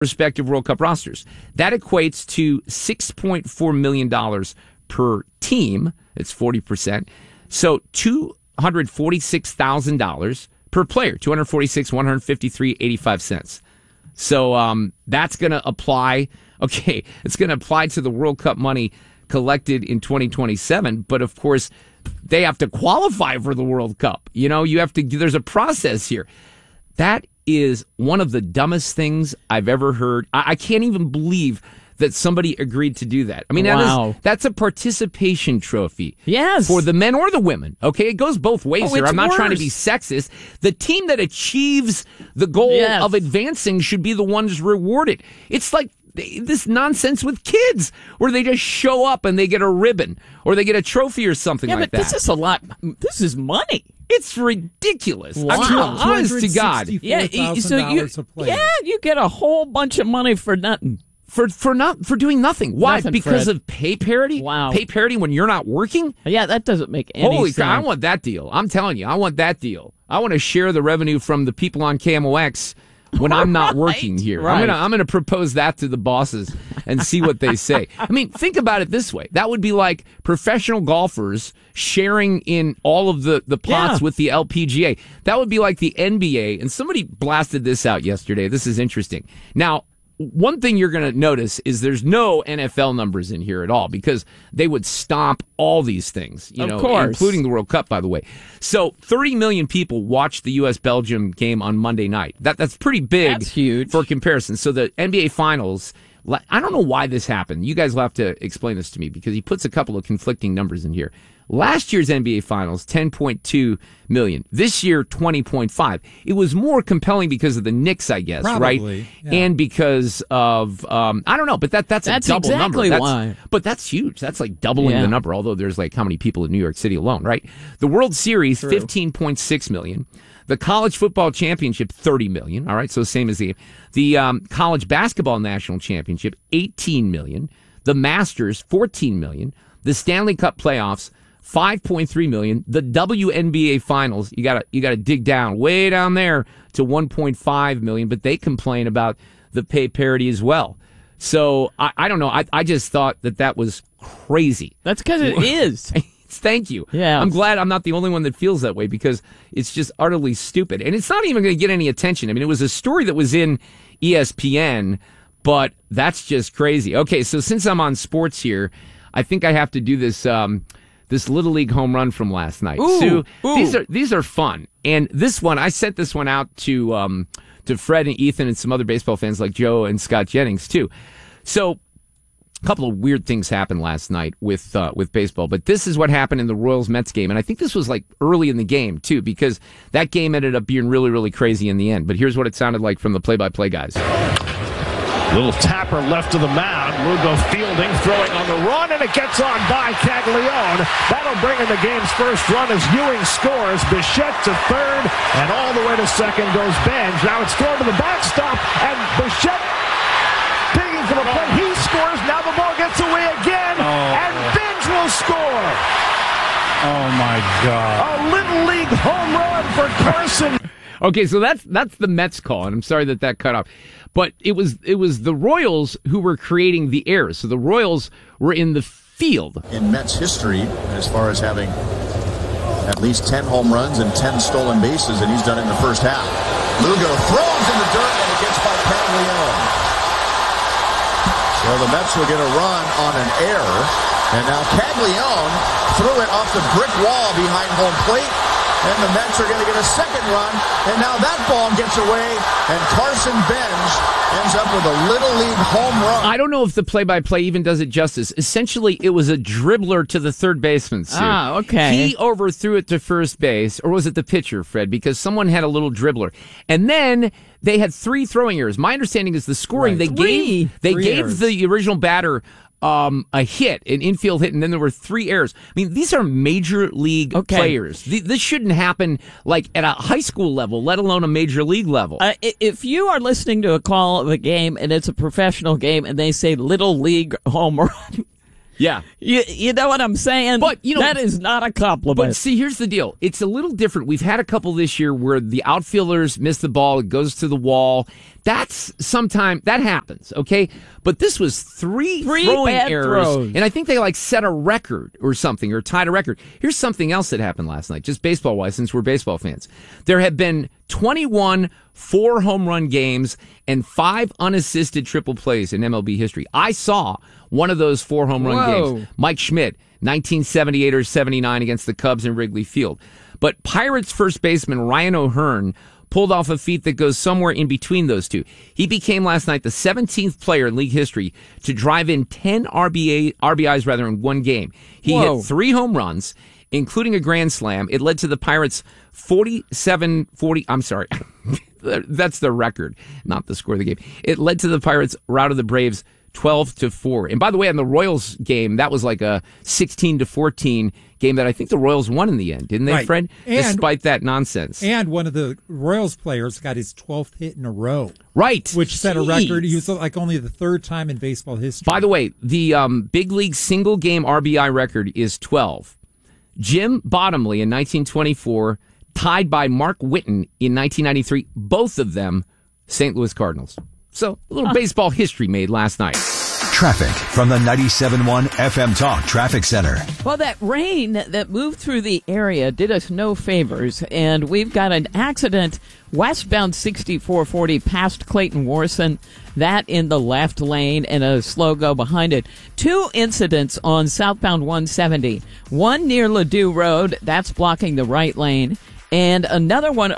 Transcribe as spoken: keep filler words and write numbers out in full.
respective World Cup rosters. That equates to six point four million dollars per team. It's forty percent. So two hundred forty-six thousand dollars per player, two hundred forty-six thousand one hundred fifty-three dollars and eighty-five cents. So um, that's going to apply. Okay, it's going to apply to the World Cup money collected in twenty twenty-seven. But of course, they have to qualify for the World Cup. You know, you have to. There's a process here. That is one of the dumbest things I've ever heard. I, I can't even believe that somebody agreed to do that. I mean, wow. that is, that's a participation trophy. Yes. For the men or the women. Okay, it goes both ways oh, here. I'm not worse. trying to be sexist. The team that achieves the goal yes. of advancing should be the ones rewarded. It's like this nonsense with kids where they just show up and they get a ribbon or they get a trophy or something yeah, like but that. This is a lot. This is money. It's ridiculous. Wow. I mean, honest to God. Yeah, so you, yeah, you get a whole bunch of money for nothing. For for not for doing nothing. Why? Nothing, because Fred. of pay parity? Wow. Pay parity when you're not working? Yeah, that doesn't make any Holy sense. Holy crap, I want that deal. I'm telling you, I want that deal. I want to share the revenue from the people on K M O X when I'm not working here. Right. I'm gonna I'm gonna propose that to the bosses and see what they say. I mean, think about it this way. That would be like professional golfers sharing in all of the, the pots yeah. with the L P G A. That would be like the N B A. And somebody blasted this out yesterday. This is interesting. Now, one thing you're going to notice is there's no N F L numbers in here at all because they would stomp all these things, you of know, course. including the World Cup, by the way. So thirty million people watched the U S Belgium game on Monday night. That That's pretty big. That's huge. For comparison. So the N B A Finals, I don't know why this happened. You guys will have to explain this to me because he puts a couple of conflicting numbers in here. Last year's N B A Finals, ten point two million. This year, twenty point five. It was more compelling because of the Knicks, I guess, Probably, right? yeah. And because of, um, I don't know, but that that's, that's a double exactly number. That's, why. But that's huge. That's like doubling yeah. the number, although there's like how many people in New York City alone, right? The World Series, True. fifteen point six million. The College Football Championship, thirty million. All right, so same as the, the um, College Basketball National Championship, eighteen million. The Masters, fourteen million. The Stanley Cup Playoffs, five point three million. The W N B A Finals, you gotta you gotta dig down, way down there to one point five million, but they complain about the pay parity as well. So I, I don't know. I, I just thought that that was crazy. That's because it is. Thank you. Yeah. I'm glad I'm not the only one that feels that way because it's just utterly stupid. And it's not even going to get any attention. I mean, it was a story that was in E S P N, but that's just crazy. Okay, so since I'm on sports here, I think I have to do this um, this Little League home run from last night. Ooh, Sue, ooh. these are these are fun. And this one, I sent this one out to um, to Fred and Ethan and some other baseball fans like Joe and Scott Jennings too. So a couple of weird things happened last night with uh, with baseball, but this is what happened in the Royals-Mets game, and I think this was like early in the game too, because that game ended up being really, really crazy in the end. But here's what it sounded like from the play-by-play guys. Little tapper left to the mound. Lugo fielding, throwing on the run, and it gets on by Caglione. That'll bring in the game's first run as Ewing scores. Bichette to third, and all the way to second goes Benj. Now it's thrown to the backstop, and Bichette digging for the plate. He scores. Now the ball gets away again, oh. and Benj will score. Oh, my God. A Little League home run for Carson. Okay, so that's that's the Mets call, and I'm sorry that that cut off. But it was it was the Royals who were creating the errors. So the Royals were in the field. In Mets history, as far as having at least ten home runs and ten stolen bases, and he's done it in the first half. Lugo throws in the dirt, and it gets by Caglione. So the Mets will get a run on an error. And now Caglione threw it off the brick wall behind home plate. And the Mets are going to get a second run. And now that ball gets away. And Carson Benj ends up with a Little League home run. I don't know if the play-by-play even does it justice. Essentially, it was a dribbler to the third baseman, Sue. Ah, okay. He overthrew it to first base. Or was it the pitcher, Fred? Because someone had a little dribbler. And then they had three throwing errors. My understanding is the scoring, Right. they Three. gave they Three gave errors. the original batter Um, a hit, an infield hit, and then there were three errors. I mean, these are major league Okay. players. Th- This shouldn't happen like at a high school level, let alone a major league level. Uh, i- if you are listening to a call of a game and it's a professional game and they say Little League home run, yeah. you, you know what I'm saying? But, you know- that is not a compliment. But see, here's the deal. It's a little different. We've had a couple this year where the outfielders miss the ball, it goes to the wall. That's sometime that happens, okay? But this was three, Three throwing bad errors, throws. and I think they like set a record or something, or tied a record. Here's something else that happened last night, just baseball-wise, since we're baseball fans. There have been twenty-one four home run games and five unassisted triple plays in M L B history. I saw one of those four home run Whoa. games. Mike Schmidt, nineteen seventy-eight or seventy-nine against the Cubs in Wrigley Field. But Pirates first baseman Ryan O'Hearn pulled off a feat that goes somewhere in between those two. He became last night the seventeenth player in league history to drive in ten R B A, R B Is rather in one game. He Whoa. hit three home runs, including a grand slam. It led to the Pirates forty-seven forty. I'm sorry. That's the record, not the score of the game. It led to the Pirates rout of the Braves twelve to four. And by the way, on the Royals game, that was like a sixteen to fourteen game that I think the Royals won in the end, didn't they, Right. Fred? And- Despite that nonsense. And one of the Royals players got his twelfth hit in a row, Right. which set a Jeez. record. He was like only the third time in baseball history. By the way, the um, big league single game R B I record is twelve. Jim Bottomley in nineteen twenty-four, tied by Mark Whitten in nineteen ninety-three, both of them Saint Louis Cardinals. So a little baseball history made last night. Traffic from the ninety-seven point one F M Talk Traffic Center. Well, that rain that moved through the area did us no favors, and we've got an accident westbound sixty-four forty past Clayton Warson, that in the left lane, and a slow go behind it. Two incidents on southbound one seventy. One near Ladue Road, that's blocking the right lane, and another one